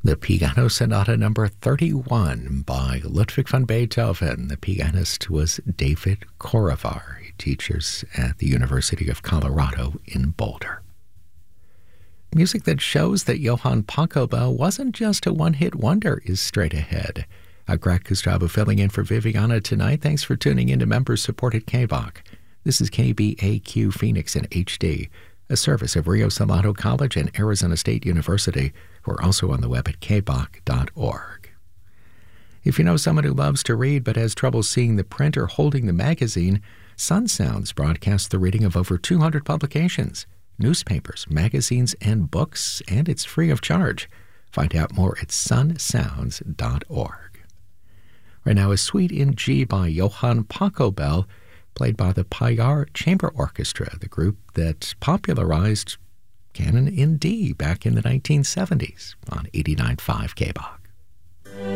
The Piano Sonata number 31 by Ludwig van Beethoven. The pianist was David Korovar. He teaches at the University of Colorado in Boulder. Music that shows that Johann Pachelbel wasn't just a one-hit wonder is straight ahead. Greg Gustavo filling in for Viviana tonight. Thanks for tuning in to members-supported KBOC. This is KBAQ Phoenix in HD, a service of Rio Salado College and Arizona State University. We're also on the web at kbok.org. If you know someone who loves to read but has trouble seeing the print or holding the magazine, Sun Sounds broadcasts the reading of over 200 publications, newspapers, magazines, and books, and it's free of charge. Find out more at sunsounds.org. Right now, a Suite in G by Johann Pachelbel, played by the Payar Chamber Orchestra, the group that popularized canon in D back in the 1970s on 89.5 KBOC.